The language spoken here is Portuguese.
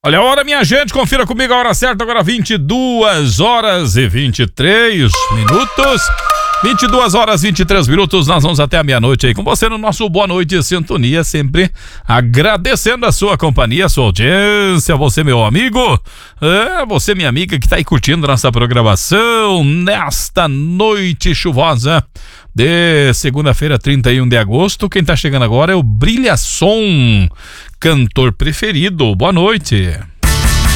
Olha a hora, minha gente, confira comigo a hora certa, agora 22 horas e 23 minutos. 22 horas e 23 minutos, nós vamos até a meia-noite aí com você no nosso Boa Noite Sintonia, sempre agradecendo a sua companhia, a sua audiência, você meu amigo, você minha amiga que tá aí curtindo nossa programação nesta noite chuvosa de segunda-feira, 31 de agosto. Quem tá chegando agora é o Brilha Som, cantor preferido. Boa noite.